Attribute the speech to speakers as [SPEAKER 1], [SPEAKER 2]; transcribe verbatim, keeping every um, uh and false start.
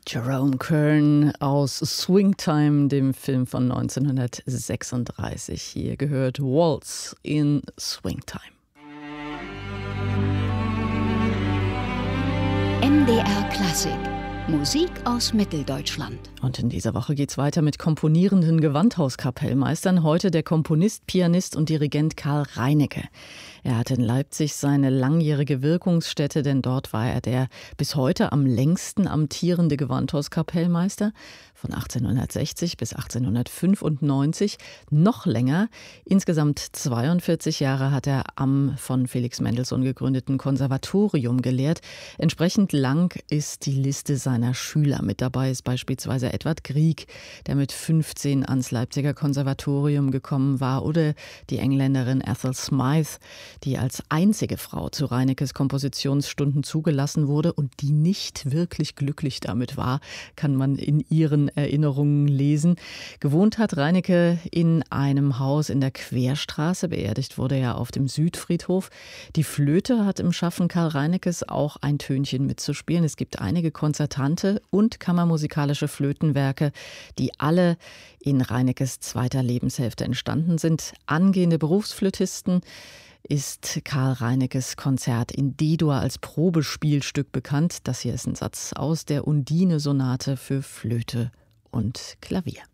[SPEAKER 1] Jerome Kern aus Swingtime, dem Film von neunzehnhundertsechsunddreißig. Hier gehört Waltz in Swingtime.
[SPEAKER 2] M D R Klassik. Musik aus Mitteldeutschland.
[SPEAKER 1] Und in dieser Woche geht's weiter mit komponierenden Gewandhauskapellmeistern. Heute der Komponist, Pianist und Dirigent Karl Reinecke. Er hat in Leipzig seine langjährige Wirkungsstätte, denn dort war er der bis heute am längsten amtierende Gewandhauskapellmeister. Von achtzehnhundertsechzig bis achtzehnhundertfünfundneunzig, noch länger. Insgesamt zweiundvierzig Jahre hat er am von Felix Mendelssohn gegründeten Konservatorium gelehrt. Entsprechend lang ist die Liste seiner Schüler. Mit dabei ist beispielsweise Edward Grieg, der mit fünfzehn ans Leipziger Konservatorium gekommen war, oder die Engländerin Ethel Smythe, die als einzige Frau zu Reinekes Kompositionsstunden zugelassen wurde und die nicht wirklich glücklich damit war, kann man in ihren Erinnerungen lesen. Gewohnt hat Reinecke in einem Haus in der Querstraße, beerdigt wurde er auf dem Südfriedhof. Die Flöte hat im Schaffen Karl Reinekes auch ein Tönchen mitzuspielen. Es gibt einige konzertante und kammermusikalische Flötenwerke, die alle in Reinekes zweiter Lebenshälfte entstanden sind. Angehende Berufsflötisten ist Karl Reinekes Konzert in D-Dur als Probespielstück bekannt. Das hier ist ein Satz aus der Undine-Sonate für Flöte und Klavier.